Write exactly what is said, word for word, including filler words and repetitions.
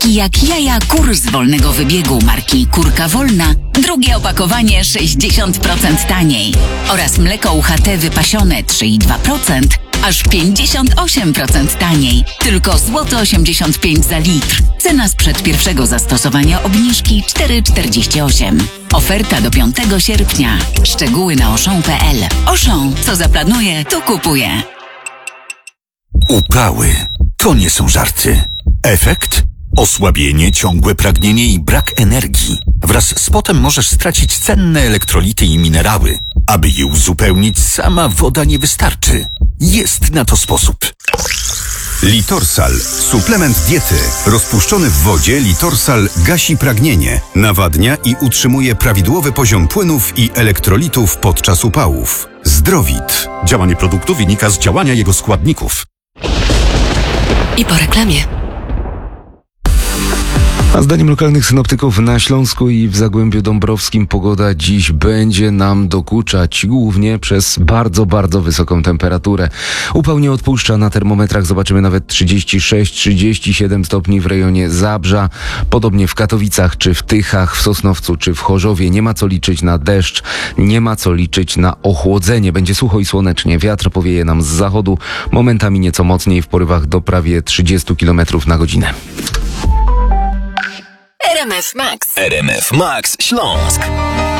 Taki jak jaja kur z wolnego wybiegu marki Kurka Wolna, drugie opakowanie sześćdziesiąt procent taniej. Oraz mleko U H T wypasione trzy i dwa procent, aż pięćdziesiąt osiem procent taniej. Tylko złoty osiemdziesiąt pięć za litr. Cena sprzed pierwszego zastosowania obniżki cztery czterdzieści osiem. Oferta do piątego sierpnia. Szczegóły na oszą kropka pe el. Oszą, co zaplanuje, to kupuje. Upały to nie są żarty. Efekt? Osłabienie, ciągłe pragnienie i brak energii. Wraz z potem możesz stracić cenne elektrolity i minerały. Aby je uzupełnić, sama woda nie wystarczy. Jest na to sposób. Litorsal. Suplement diety. Rozpuszczony w wodzie Litorsal gasi pragnienie, nawadnia i utrzymuje prawidłowy poziom płynów i elektrolitów podczas upałów. Zdrowit. Działanie produktu wynika z działania jego składników. I po reklamie. A zdaniem lokalnych synoptyków na Śląsku i w Zagłębiu Dąbrowskim pogoda dziś będzie nam dokuczać, głównie przez bardzo, bardzo wysoką temperaturę. Upał nie odpuszcza, na termometrach zobaczymy nawet trzydzieści sześć trzydzieści siedem stopni w rejonie Zabrza. Podobnie w Katowicach, czy w Tychach, w Sosnowcu, czy w Chorzowie. Nie ma co liczyć na deszcz, nie ma co liczyć na ochłodzenie. Będzie sucho i słonecznie, wiatr powieje nam z zachodu, momentami nieco mocniej w porywach do prawie trzydzieści kilometrów na godzinę. R M F Max. R M F Max Śląsk.